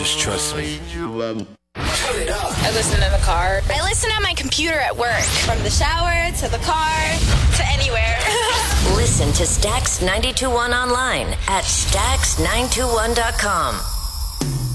Just trust me. I listen in the car. I listen on my computer at work. From the shower to the car to anywhere. Listen to Stax 92.1 online at Stax921.com.